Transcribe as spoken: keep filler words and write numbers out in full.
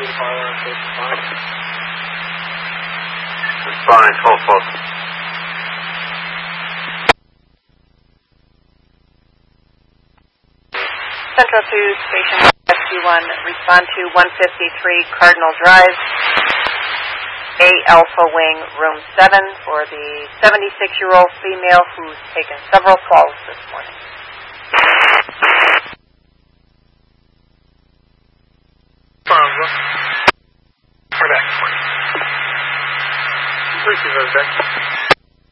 Responding, twelve twelve. Central two, Station Rescue one, respond to one fifty-three Cardinal Drive, A Alpha Wing, Room seven, for the seventy-six-year-old female who's taken several falls this morning. We're back. Receive those back.